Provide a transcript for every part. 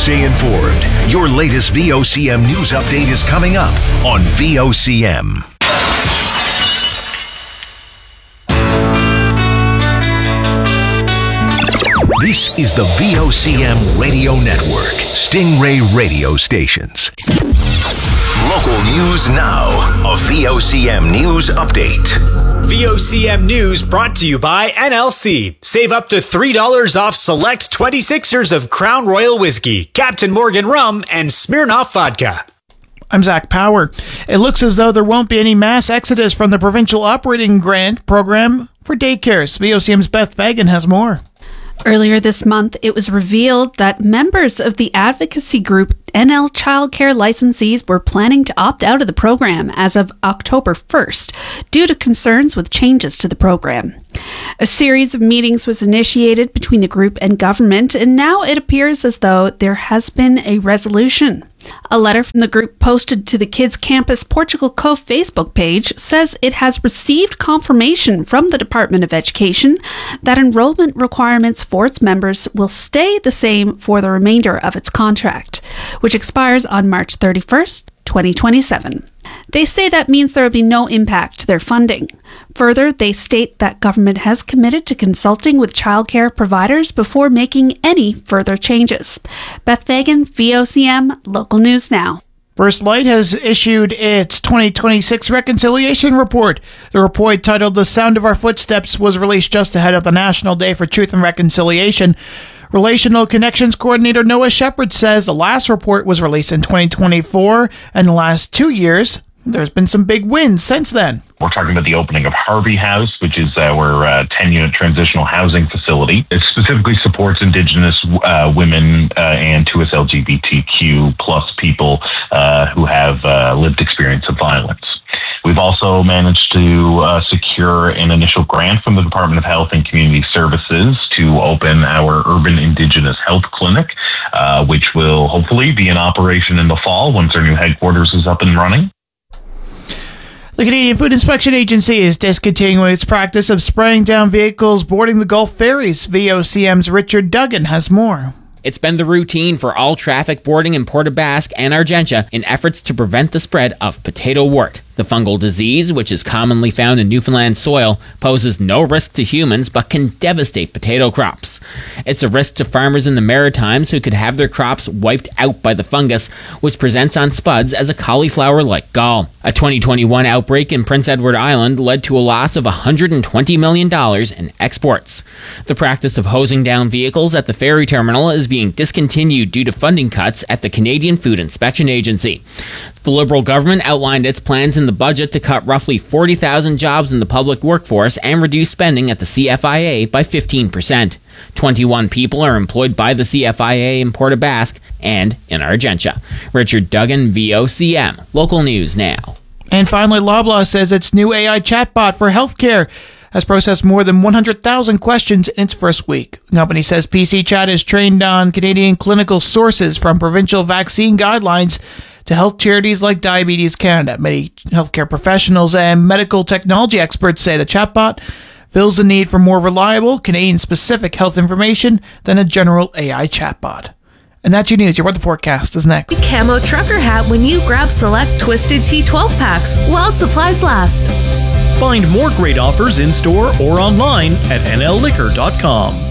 Stay informed. Your latest VOCM news update is coming up on VOCM. This is the VOCM Radio Network, Stingray radio stations. Local news now, a VOCM news update. VOCM News brought to you by NLC. Save up to $3 off select 26ers of Crown Royal Whiskey, Captain Morgan Rum, and Smirnoff Vodka. I'm Zach Power. It looks as though there won't be any mass exodus from the provincial operating grant program for daycares. VOCM's Beth Fagan has more. Earlier this month, it was revealed that members of the advocacy group NL Childcare licensees were planning to opt out of the program as of October 1st due to concerns with changes to the program. A series of meetings was initiated between the group and government, and now it appears as though there has been a resolution. A letter from the group posted to the Kids Campus Portugal Cove Facebook page says it has received confirmation from the Department of Education that enrollment requirements for its members will stay the same for the remainder of its contract, which expires on March 31st, 2027. They say that means there will be no impact to their funding. Further, they state that government has committed to consulting with childcare providers before making any further changes. Beth Fagan, VOCM, Local News Now. First Light has issued its 2026 reconciliation report. The report, titled The Sound of Our Footsteps, was released just ahead of the National Day for Truth and Reconciliation. Relational Connections Coordinator Noah Shepard says the last report was released in 2024, and the last 2 years, there's been some big wins since then. We're talking about the opening of Harvey House, which is our 10-unit transitional housing facility. It specifically supports Indigenous women and 2S LGBTQ plus people who have lived experience of violence. We've also managed to secure an initial grant from the Department of Health and Community Services to open our Urban Indigenous Health Clinic, which will hopefully be in operation in the fall once our new headquarters is up and running. The Canadian Food Inspection Agency is discontinuing its practice of spraying down vehicles boarding the Gulf ferries. VOCM's Richard Duggan has more. It's been the routine for all traffic boarding in Port aux Basques and Argentia in efforts to prevent the spread of potato wart. The fungal disease, which is commonly found in Newfoundland soil, poses no risk to humans but can devastate potato crops. It's a risk to farmers in the Maritimes who could have their crops wiped out by the fungus, which presents on spuds as a cauliflower-like gall. A 2021 outbreak in Prince Edward Island led to a loss of $120 million in exports. The practice of hosing down vehicles at the ferry terminal is being discontinued due to funding cuts at the Canadian Food Inspection Agency. The Liberal government outlined its plans in the budget to cut roughly 40,000 jobs in the public workforce and reduce spending at the CFIA by 15%. 21 people are employed by the CFIA in Port aux Basques and in Argentia. Richard Duggan, VOCM. Local News Now. And finally, Loblaw says its new AI chatbot for healthcare has processed more than 100,000 questions in its first week. The company says PC Chat is trained on Canadian clinical sources from provincial vaccine guidelines to health charities like Diabetes Canada. Many healthcare professionals and medical technology experts say the chatbot fills the need for more reliable, Canadian-specific health information than a general AI chatbot. And that's your news. Your weather forecast is next. Camo trucker hat when you grab select Twisted Tea 12 packs while supplies last. Find more great offers in-store or online at nlliquor.com.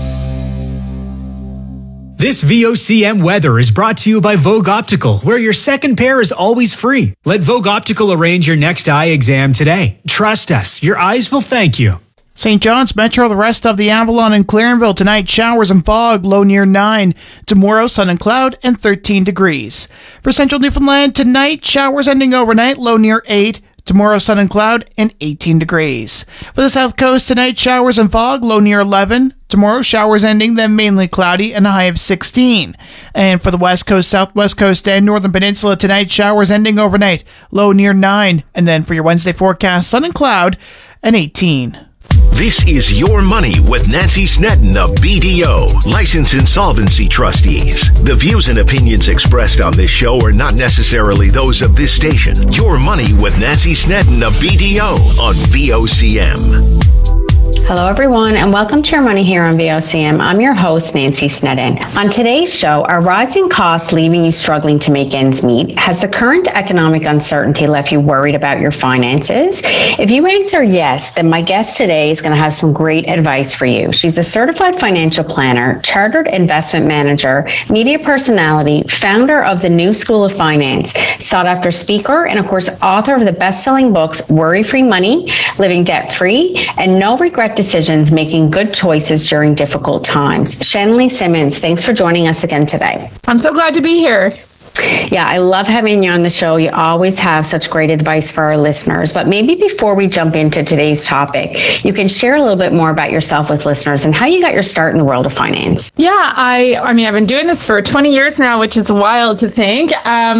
This VOCM weather is brought to you by Vogue Optical, where your second pair is always free. Let Vogue Optical arrange your next eye exam today. Trust us, your eyes will thank you. St. John's Metro, the rest of the Avalon and Clarenville tonight, showers and fog, low near 9. Tomorrow, sun and cloud and 13 degrees. For central Newfoundland, tonight, showers ending overnight, low near 8. Tomorrow, sun and cloud and 18 degrees. For the south coast, tonight, showers and fog, low near 11. Tomorrow, showers ending, then mainly cloudy and a high of 16. And for the west coast, southwest coast, and northern peninsula, tonight, showers ending overnight, low near 9. And then for your Wednesday forecast, sun and cloud and 18. This is Your Money with Nancy Sneddon of BDO, Licensed Insolvency Trustees. The views and opinions expressed on this show are not necessarily those of this station. Your Money with Nancy Sneddon of BDO on VOCM. Hello, everyone, and welcome to Your Money here on VOCM. I'm your host, Nancy Sneddon. On today's show, are rising costs leaving you struggling to make ends meet? Has the current economic uncertainty left you worried about your finances? If you answer yes, then my guest today is going to have some great advice for you. She's a certified financial planner, chartered investment manager, media personality, founder of the New School of Finance, sought-after speaker, and of course, author of the best-selling books, Worry-Free Money, Living Debt-Free, and No Regret Decisions, Making Good Choices During Difficult Times. Shanley Simmons, thanks for joining us again today. I'm so glad to be here. Yeah, I love having you on the show. You always have such great advice for our listeners. But maybe before we jump into today's topic, you can share a little bit more about yourself with listeners and how you got your start in the world of finance. Yeah, I mean, I've been doing this for 20 years now, which is wild to think.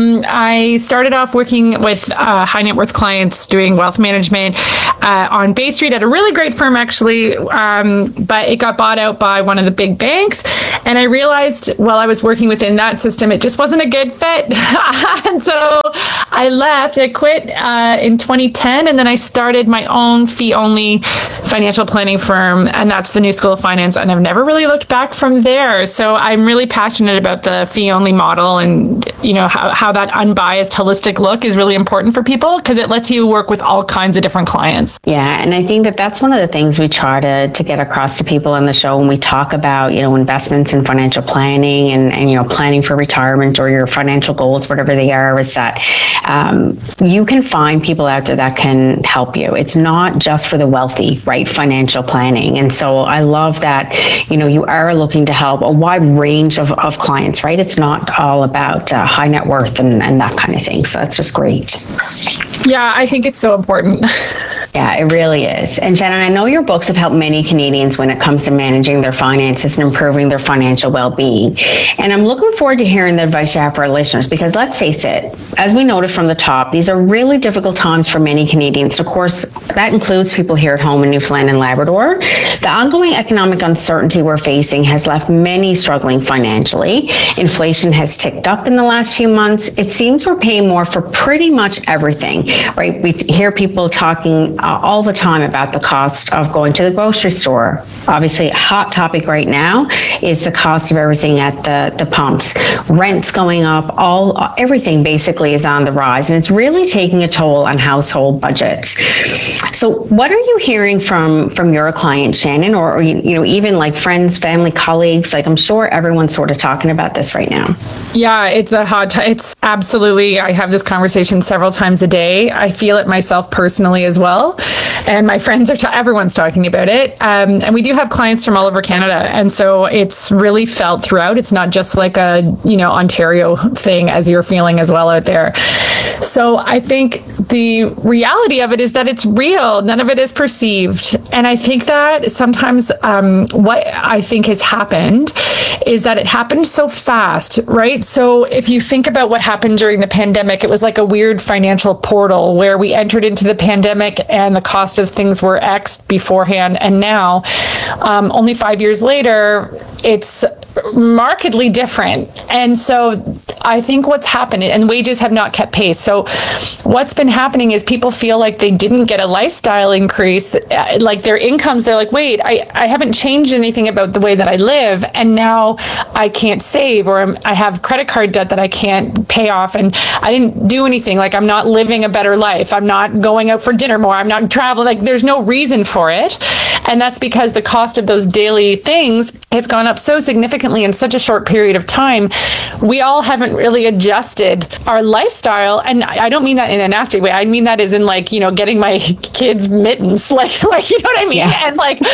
I started off working with high net worth clients doing wealth management on Bay Street at a really great firm, actually. But it got bought out by one of the big banks. And I realized while I was working within that system, it just wasn't a good fit. And so I left. I quit in 2010, and then I started my own fee-only financial planning firm, and that's the New School of Finance, and I've never really looked back from there. So I'm really passionate about the fee-only model, and you know how that unbiased, holistic look is really important for people because it lets you work with all kinds of different clients. Yeah, and I think that that's one of the things we try to get across to people on the show when we talk about, you know, investments in financial planning and you know, planning for retirement or your financial goals, whatever they are, is that you can find people out there that can help you. It's not just for the wealthy, right? Financial planning. And so I love that, you know, you are looking to help a wide range of clients, right? It's not all about high net worth and that kind of thing. So that's just great. Yeah, I think it's so important. Yeah, it really is. And Shannon, I know your books have helped many Canadians when it comes to managing their finances and improving their financial well-being. And I'm looking forward to hearing the advice you have for our listeners, because let's face it, as we noted from the top, these are really difficult times for many Canadians. Of course, that includes people here at home in Newfoundland and Labrador. The ongoing economic uncertainty we're facing has left many struggling financially. Inflation has ticked up in the last few months. It seems we're paying more for pretty much everything, right? We hear people talking all the time about the cost of going to the grocery store. Obviously, a hot topic right now is the cost of everything at the pumps. Rent's going up, everything basically is on the rise, and it's really taking a toll on household budgets. So what are you hearing from your clients, Shannon, or you know, even like friends, family, colleagues? Like, I'm sure everyone's sort of talking about this right now. Yeah, it's a it's absolutely, I have this conversation several times a day. I feel it myself personally as well. And my friends everyone's talking about it. And we do have clients from all over Canada. And so it's really felt throughout. It's not just like a, you know, Ontario thing, as you're feeling as well out there. So I think the reality of it is that it's real. None of it is perceived. And I think that sometimes what I think has happened is that it happened so fast, right? So if you think about what happened during the pandemic, it was like a weird financial portal where we entered into the pandemic and the cost of things were X'd beforehand. And now, only 5 years later, it's markedly different. And so I think what's happened, and wages have not kept pace. So what's been happening is people feel like they didn't get a lifestyle increase, like their incomes, they're like, wait, I haven't changed anything about the way that I live. And now I can't save, or I have credit card debt that I can't pay off. And I didn't do anything. Like, I'm not living a better life. I'm not going out for dinner more. I'm not traveling. Like, there's no reason for it. And that's because the cost of those daily things has gone up so significantly in such a short period of time. We all haven't really adjusted our lifestyle. And I don't mean that in a nasty way. I mean that as in, like, you know, getting my kids mittens, like you know what I mean? Yeah.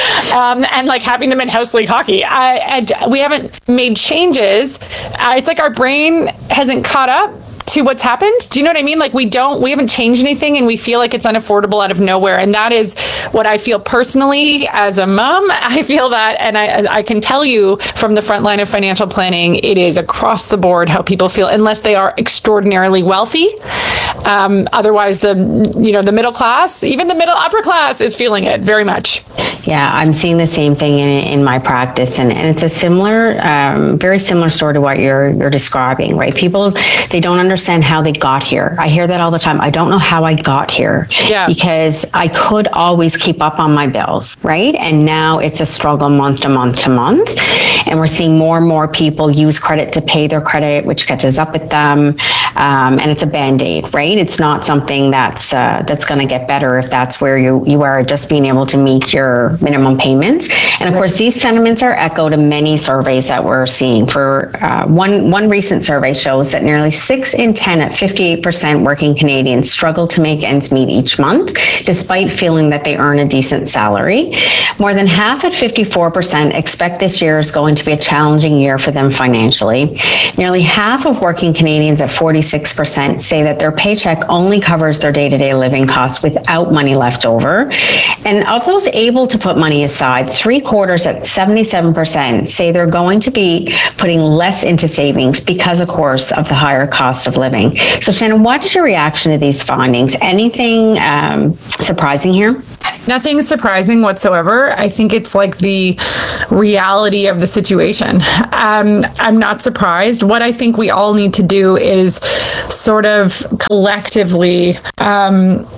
And like having them in house league hockey. We haven't made changes. It's like our brain hasn't caught up to what's happened. Do you know what I mean? Like, we haven't changed anything, and we feel like it's unaffordable out of nowhere. And that is what I feel personally as a mom. I feel that, and I can tell you from the front line of financial planning, it is across the board how people feel, unless they are extraordinarily wealthy. Otherwise, the middle class, even the middle upper class, is feeling it very much. Yeah, I'm seeing the same thing in my practice, and it's a similar, very similar story to what you're describing, right? People, they don't understand understand how they got here. I hear that all the time. I don't know how I got here because I could always keep up on my bills, right? And now it's a struggle month to month to month. And we're seeing more and more people use credit to pay their credit, which catches up with them. And it's a Band-Aid, right? It's not something that's going to get better if that's where you are, just being able to meet your minimum payments. And of course, these sentiments are echoed in many surveys that we're seeing. For one recent survey shows that nearly 6 in 10 at 58% working Canadians struggle to make ends meet each month, despite feeling that they earn a decent salary. More than half at 54% expect this year is going to be a challenging year for them financially. Nearly half of working Canadians at 46% say that their paycheck only covers their day-to-day living costs without money left over. And of those able to put money aside, 3/4 at 77% say they're going to be putting less into savings because, of course, of the higher cost of living. So, Shannon, what is your reaction to these findings? Anything surprising here? Nothing surprising whatsoever. I think it's like the reality of the situation. I'm not surprised. What I think we all need to do is sort of collectively, what am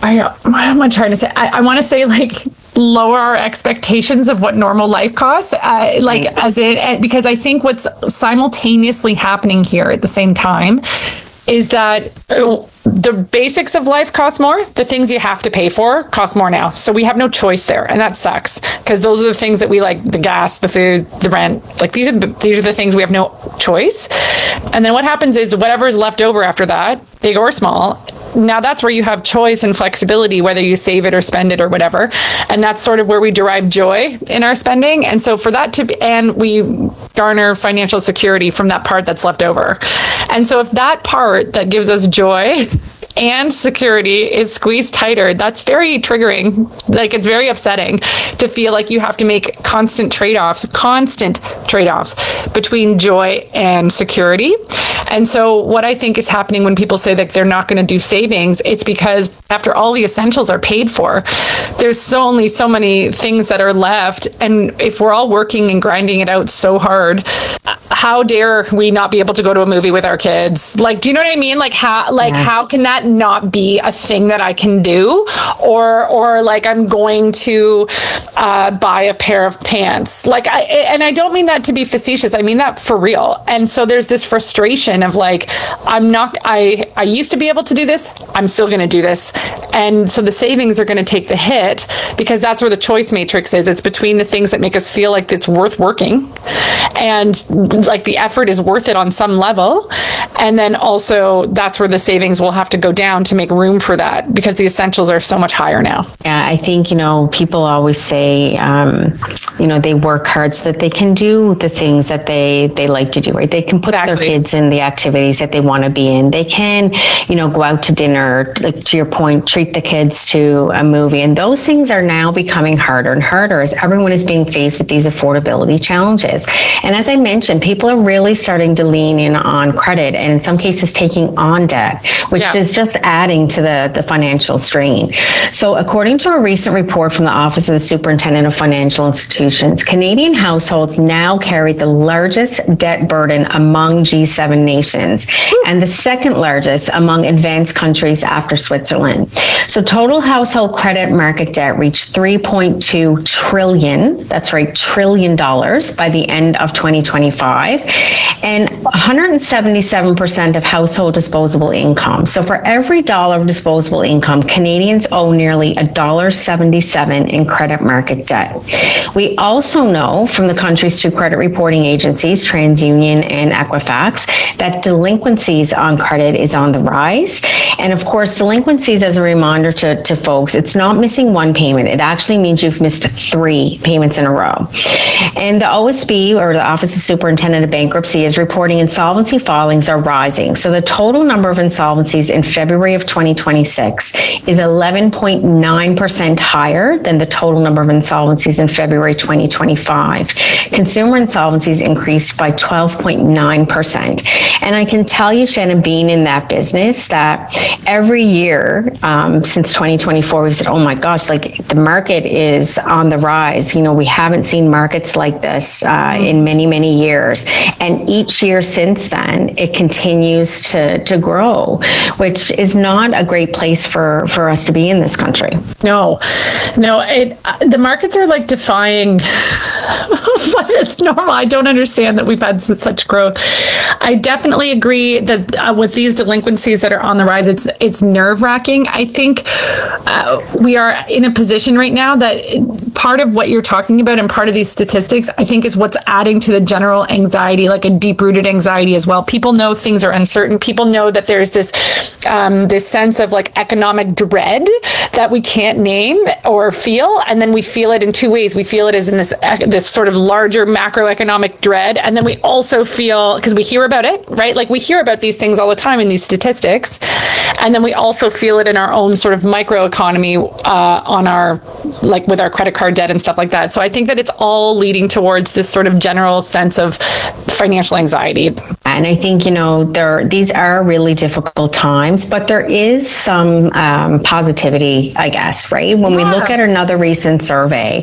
I trying to say? I want to say like lower our expectations of what normal life costs, because I think what's simultaneously happening here at the same time is that the basics of life cost more. The things you have to pay for cost more now. So we have no choice there. And that sucks because those are the things that we like, the gas, the food, the rent. Like these are the things we have no choice. And then what happens is whatever is left over after that, big or small, now that's where you have choice and flexibility, whether you save it or spend it or whatever. And that's sort of where we derive joy in our spending. And so for that to be, and we garner financial security from that part that's left over. And so if that part that gives us joy and security is squeezed tighter, that's very triggering. Like it's very upsetting to feel like you have to make constant trade-offs between joy and security. And so what I think is happening when people say that they're not going to do savings, it's because after all the essentials are paid for, there's only so many things that are left. And if we're all working and grinding it out so hard, how dare we not be able to go to a movie with our kids? Like, do you know what I mean? Like how can that not be a thing that I can do? Or like I'm going to buy a pair of pants. And I don't mean that to be facetious. I mean that for real. And so there's this frustration of like, I used to be able to do this. I'm still going to do this. And so the savings are going to take the hit because that's where the choice matrix is. It's between the things that make us feel like it's worth working and like the effort is worth it on some level. And then also that's where the savings will have to go down to make room for that because the essentials are so much higher now. Yeah, I think, people always say, they work hard so that they can do the things that they like to do, right? They can put their kids in the activities that they want to be in. They can, go out to dinner, like to your point, treat the kids to a movie. And those things are now becoming harder and harder as everyone is being faced with these affordability challenges. And as I mentioned, people are really starting to lean in on credit and in some cases taking on debt, which is just adding to the financial strain. So according to a recent report from the Office of the Superintendent of Financial Institutions, Canadian households now carry the largest debt burden among G7 nations and the second largest among advanced countries after Switzerland. So total household credit market debt reached $3.2 trillion, that's right, $1 trillion by the end of 2025, and 177% of household disposable income. So for every dollar of disposable income, Canadians owe nearly $1.77 in credit market debt. We also know from the country's two credit reporting agencies, TransUnion and Equifax, that delinquencies on credit is on the rise. And of course, delinquencies, as a reminder to folks, it's not missing one payment. It actually means you've missed 3 payments in a row. And the OSB, or the Office of Superintendent of Bankruptcy, is reporting insolvency filings are rising. So the total number of insolvencies in February of 2026 is 11.9% higher than the total number of insolvencies in February 2025. Consumer insolvencies increased by 12.9%. And I can tell you, Shannon, being in that business, that every year since 2024. We've said, oh my gosh, like the market is on the rise. We haven't seen markets like this in many, many years. And each year since then, it continues to grow, which is not a great place for us to be in this country. No, the markets are like defying what is normal. I don't understand that we've had such growth. I definitely agree that with these delinquencies that are on the rise, it's nerve-wracking. I think we are in a position right now that part of what you're talking about and part of these statistics, I think, is what's adding to the general anxiety, like a deep-rooted anxiety as well. People know things are uncertain. People know that there's this sense of like economic dread that we can't name or feel, and then we feel it in two ways. We feel it as in this sort of larger macroeconomic dread, and then we also feel, because we hear about it, right? Like we hear about these things all the time in these statistics, and then we also feel it in our own sort of microeconomy on our, like with our credit card debt and stuff like that. So I think that it's all leading towards this sort of general sense of financial anxiety. And I think, these are really difficult times, but there is some positivity, I guess, right? When we look at another recent survey,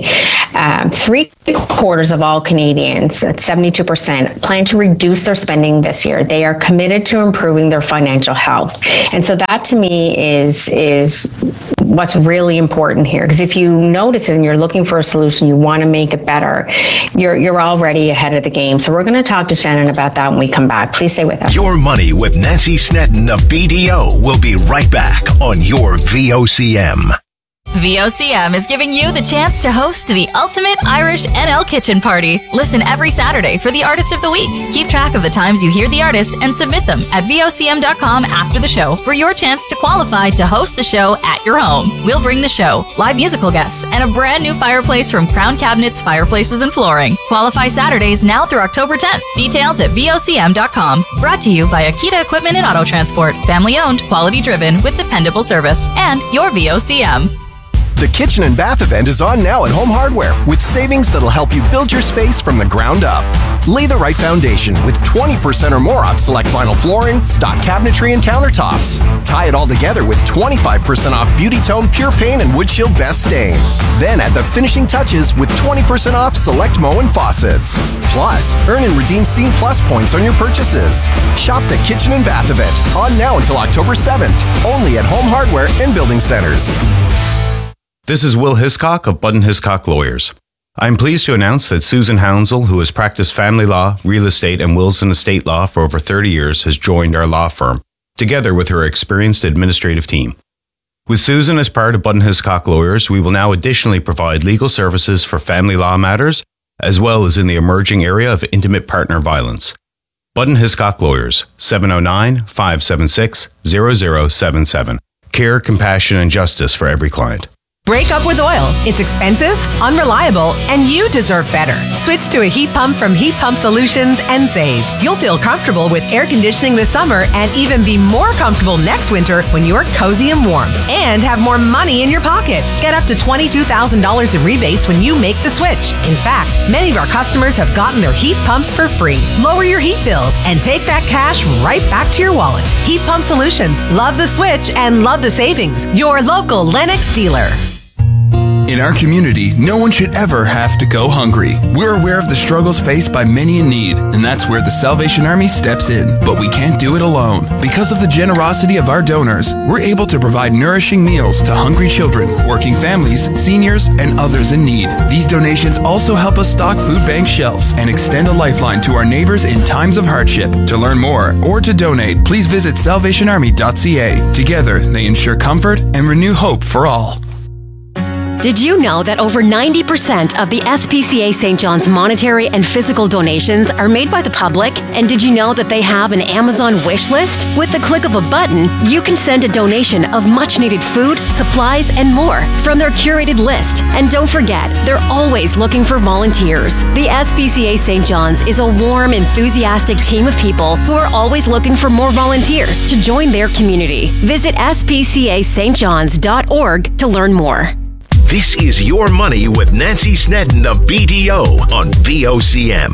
3/4 of all Canadians, at 72%, plan to reduce their spending this year. They are committed to improving their financial health. And so that to me is what's really important here. Because if you notice it and you're looking for a solution, you want to make it better, you're already ahead of the game. So we're going to talk to Shannon about that when we come back. Please stay with us. Your Money with Nancy Snedden of BDO will be right back on your VOCM. VOCM is giving you the chance to host the ultimate Irish NL kitchen party. Listen every Saturday for the Artist of the Week. Keep track of the times you hear the artist and submit them at VOCM.com after the show for your chance to qualify to host the show at your home. We'll bring the show, live musical guests, and a brand new fireplace from Crown Cabinets, Fireplaces, and Flooring. Qualify Saturdays now through October 10th. Details at VOCM.com. Brought to you by Akita Equipment and Auto Transport. Family owned, quality driven, with dependable service. And your VOCM. The Kitchen and Bath event is on now at Home Hardware with savings that'll help you build your space from the ground up. Lay the right foundation with 20% or more off select vinyl flooring, stock cabinetry, and countertops. Tie it all together with 25% off Beauty Tone Pure Paint and Wood Shield Best Stain. Then add the finishing touches with 20% off select Moen and faucets. Plus, earn and redeem Scene Plus points on your purchases. Shop the Kitchen and Bath event on now until October 7th, only at Home Hardware and Building Centers. This is Will Hiscock of Budden Hiscock Lawyers. I am pleased to announce that Susan Hounsell, who has practiced family law, real estate, and wills and estate law for over 30 years, has joined our law firm, together with her experienced administrative team. With Susan as part of Budden Hiscock Lawyers, we will now additionally provide legal services for family law matters, as well as in the emerging area of intimate partner violence. Budden Hiscock Lawyers, 709-576-0077. Care, compassion, and justice for every client. Break up with oil. It's expensive, unreliable, and you deserve better. Switch to a heat pump from Heat Pump Solutions and save. You'll feel comfortable with air conditioning this summer and even be more comfortable next winter when you're cozy and warm. And have more money in your pocket. Get up to $22,000 in rebates when you make the switch. In fact, many of our customers have gotten their heat pumps for free. Lower your heat bills and take that cash right back to your wallet. Heat Pump Solutions. Love the switch and love the savings. Your local Lennox dealer. In our community, no one should ever have to go hungry. We're aware of the struggles faced by many in need, and that's where the Salvation Army steps in. But we can't do it alone. Because of the generosity of our donors, we're able to provide nourishing meals to hungry children, working families, seniors, and others in need. These donations also help us stock food bank shelves and extend a lifeline to our neighbors in times of hardship. To learn more or to donate, please visit salvationarmy.ca. Together, they ensure comfort and renew hope for all. Did you know that over 90% of the SPCA St. John's monetary and physical donations are made by the public? And did you know that they have an Amazon wish list? With the click of a button, you can send a donation of much-needed food, supplies, and more from their curated list. And don't forget, they're always looking for volunteers. The SPCA St. John's is a warm, enthusiastic team of people who are always looking for more volunteers to join their community. Visit spcastjohns.org to learn more. This is Your Money with Nancy Snedden of BDO on VOCM.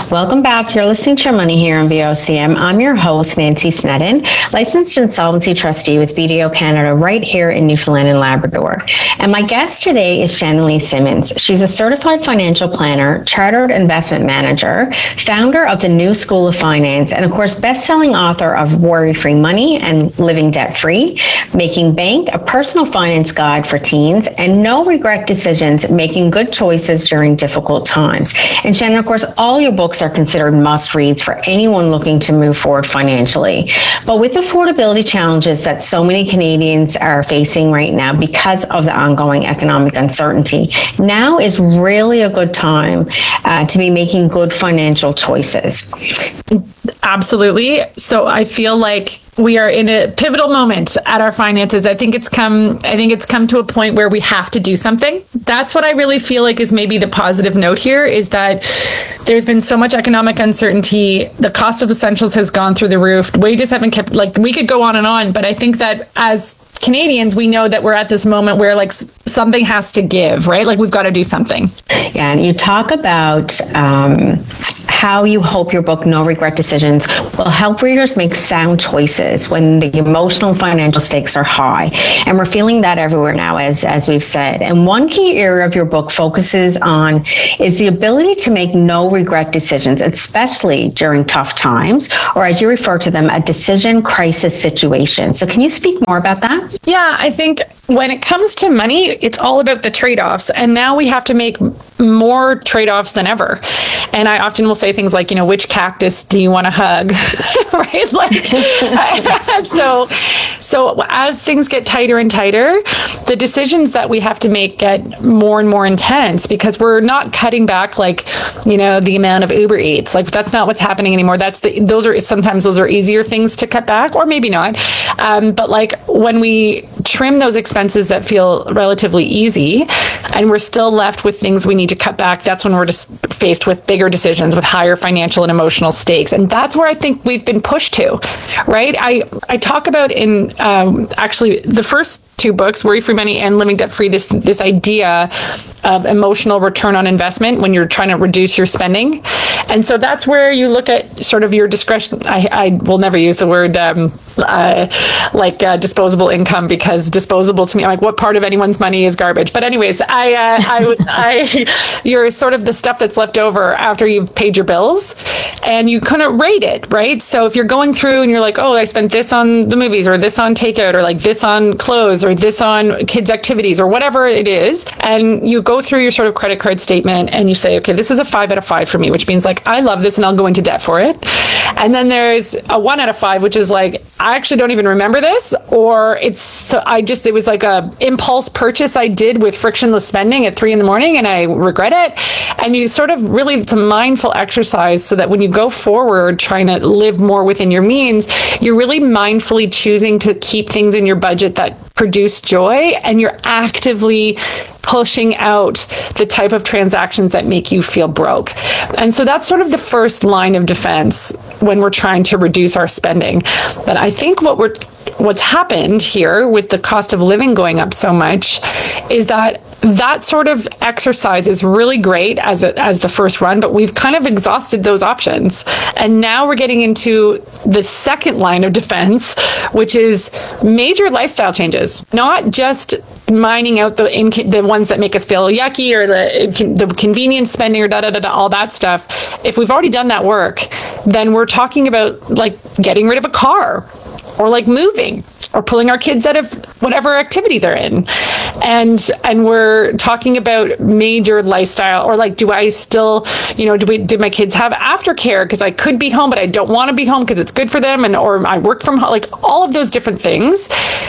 Welcome back. You're listening to Your Money here on VOCM. I'm your host, Nancy Sneddon, licensed insolvency trustee with BDO Canada right here in Newfoundland and Labrador. And my guest today is Shannon Lee Simmons. She's a certified financial planner, chartered investment manager, founder of the New School of Finance, and of course, best-selling author of Worry-Free Money and Living Debt-Free, Making Bank, a personal finance guide for teens, and No Regret Decisions, Making Good Choices During Difficult Times. And Shannon, of course, all your books are considered must-reads for anyone looking to move forward financially. But with affordability challenges that so many Canadians are facing right now because of the ongoing economic uncertainty, now is really a good time to be making good financial choices. Absolutely. So I feel like we are in a pivotal moment at our finances. I think it's come to a point where we have to do something. That's what I really feel like is maybe the positive note here, is that there's been so much economic uncertainty. The cost of essentials has gone through the roof. Wages haven't kept, like, we could go on, but I think that as Canadians, we know that we're at this moment where, like, something has to give, right? Like, we've got to do something. Yeah, and you talk about how you hope your book, No Regret Decisions, will help readers make sound choices when the emotional and financial stakes are high. And we're feeling that everywhere now, as we've said. And one key area of your book focuses on is the ability to make no regret decisions, especially during tough times, or as you refer to them, a decision crisis situation. So can you speak more about that? Yeah, I think when it comes to money, it's all about the trade-offs. And now we have to make more trade-offs than ever. And I often will say things like, which cactus do you want to hug? Right? Like, so as things get tighter and tighter, the decisions that we have to make get more and more intense, because we're not cutting back, like, the amount of Uber Eats. Like, that's not what's happening anymore. Sometimes those are easier things to cut back, or maybe not. But like, when we trim those expenses that feel relatively easy, and we're still left with things we need to cut back, that's when we're just faced with bigger decisions with higher financial and emotional stakes. And that's where I think we've been pushed to, right? I talk about in actually the first two books, Worry-Free Money and Living Debt-Free, this idea of emotional return on investment when you're trying to reduce your spending. And so that's where you look at sort of your discretion. I will never use the word disposable income, because disposable to me, I'm like, what part of anyone's money is garbage? But anyways, you're sort of the stuff that's left over after you've paid your bills, and you kind of rate it, right? So if you're going through and you're like, oh, I spent this on the movies, or this on takeout, or like this on clothes, or this on kids' activities, or whatever it is, and you go through your sort of credit card statement and you say, okay, this is a 5 out of 5 for me, which means like, I love this and I'll go into debt for it. And then there's a 1 out of 5, which is like, I actually don't even remember this, or it was like a impulse purchase I did with frictionless spending at 3 a.m. and I regret it. And you sort of really, it's a mindful exercise so that when you go forward trying to live more within your means, you're really mindfully choosing to keep things in your budget that produce joy, and you're actively pushing out the type of transactions that make you feel broke. And so that's sort of the first line of defense when we're trying to reduce our spending. But I think what's happened here with the cost of living going up so much is that sort of exercise is really great as the first run, but we've kind of exhausted those options. And now we're getting into the second line of defense, which is major lifestyle changes, not just mining out the ones that make us feel yucky, or the convenience spending, or all that stuff. If we've already done that work, then we're talking about like getting rid of a car, or like moving, or pulling our kids out of whatever activity they're in. And we're talking about major lifestyle, or like, do I still, did my kids have aftercare? Because I could be home, but I don't want to be home because it's good for them, or I work from home, like all of those different things.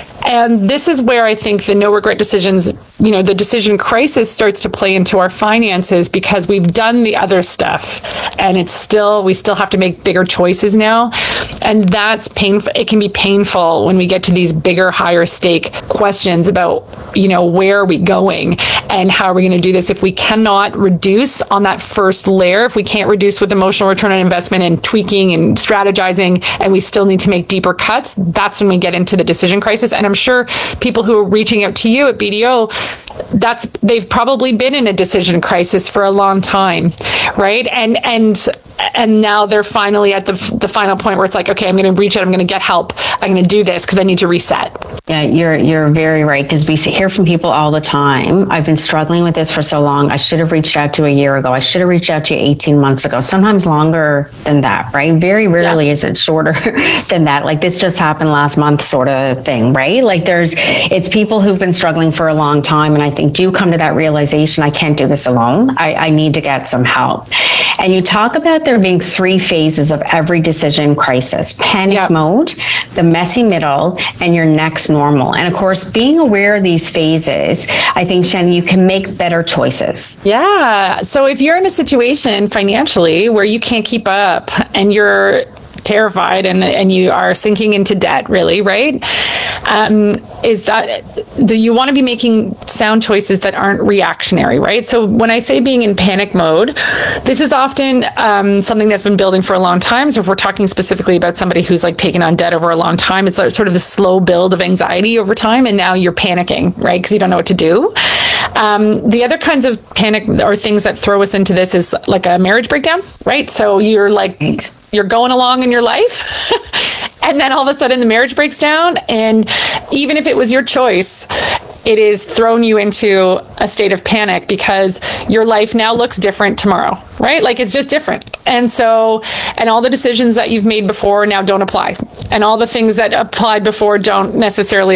And this is where I think the no regret decisions, the decision crisis starts to play into our finances, because we've done the other stuff and we still have to make bigger choices now. And that's painful. It can be painful when we get to these bigger, higher stake questions about, where are we going and how are we going to do this? If we cannot reduce on that first layer, if we can't reduce with emotional return on investment and tweaking and strategizing, and we still need to make deeper cuts, that's when we get into the decision crisis. And I'm sure people who are reaching out to you at BDO, they've probably been in a decision crisis for a long time, right? And And now they're finally at the final point where it's like, okay, I'm going to reach out, I'm going to get help, I'm going to do this because I need to reset. Yeah, you're very right, because we hear from people all the time, I've been struggling with this for so long, I should have reached out to a year ago, I should have reached out to you 18 months ago, sometimes longer than that, right? Very rarely is it shorter than that, like this just happened last month sort of thing, right? Like it's people who've been struggling for a long time, and I think do come to that realization, I can't do this alone, I need to get some help. And you talk about there being 3 phases of every decision crisis: panic mode, the messy middle, and your next normal. And of course, being aware of these phases, I think, Shannon, you can make better choices. Yeah. So if you're in a situation financially where you can't keep up and you're terrified and you are sinking into debt, really, right? Do you want to be making sound choices that aren't reactionary, right? So when I say being in panic mode, this is often something that's been building for a long time. So if we're talking specifically about somebody who's like taken on debt over a long time, it's sort of the slow build of anxiety over time, and now you're panicking, right? Because you don't know what to do. The other kinds of panic or things that throw us into this is like a marriage breakdown, right? So you're like, you're going along in your life and then all of a sudden the marriage breaks down, and even if it was your choice, it is thrown you into a state of panic because your life now looks different tomorrow, right? Like it's just different. And so, and all the decisions that you've made before now don't apply, and all the things that applied before don't necessarily